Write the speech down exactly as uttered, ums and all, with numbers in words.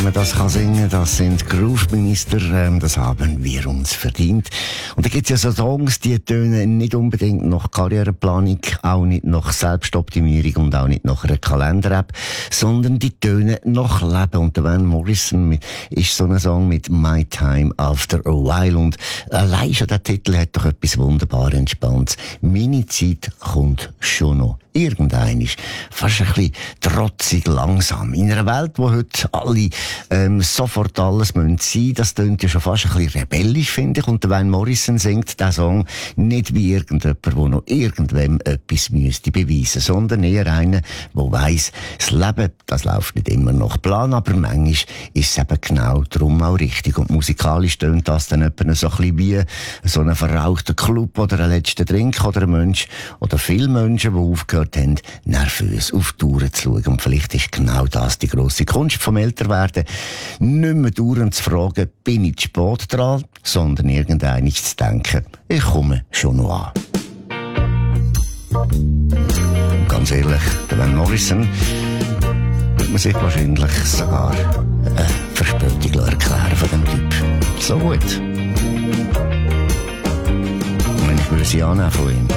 man das kann singen, das sind Groove-Minister, ähm, das haben wir uns verdient. Und da gibt's ja so Songs, die tönen nicht unbedingt nach Karriereplanung, auch nicht nach Selbstoptimierung und auch nicht nach einer Kalender-App, sondern die tönen nach Leben. Und der Van Morrison mit, ist so ein Song mit My Time After a While. Und allein schon der Titel hat doch etwas wunderbar Entspanntes. Meine Zeit kommt schon noch. Irgendein ist fast ein bisschen trotzig langsam. In einer Welt, wo heute alle ähm, sofort alles müssen sein, das tönt ja schon fast ein bisschen rebellisch, finde ich. Und der Van Morrison singt diesen Song nicht wie irgendjemand, der noch irgendwem etwas müsste beweisen, sondern eher einer, der weiss, das Leben, das läuft nicht immer nach Plan, aber manchmal ist es eben genau darum auch richtig. Und musikalisch tönt das dann etwa so ein bisschen wie so ein verrauchter Club oder ein letzter Drink oder ein Mensch oder viele Menschen, die aufgehört haben, nervös auf die Uhr zu schauen. Und vielleicht ist genau das die grosse Kunst vom Älterwerden. Nicht mehr dauernd zu fragen, bin ich zu spät dran, sondern irgendein zu denken, ich komme schon noch an. Ganz ehrlich, der Van Morrison wird man sich wahrscheinlich sogar eine Verspätung erklären von dem Typ. So gut. Und wenn ich würde sie annehmen von ihm.